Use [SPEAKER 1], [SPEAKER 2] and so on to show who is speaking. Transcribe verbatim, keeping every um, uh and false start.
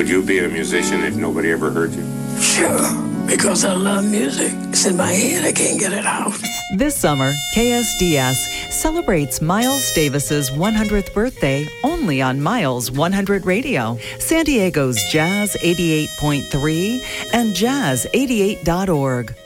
[SPEAKER 1] Would you be a musician if nobody ever heard you?
[SPEAKER 2] Sure, because I love music. It's in my head, I can't get it out.
[SPEAKER 3] This summer, K S D S celebrates Miles Davis's one hundredth birthday only on Miles one hundred Radio, San Diego's Jazz eighty-eight point three and jazz eighty-eight dot org.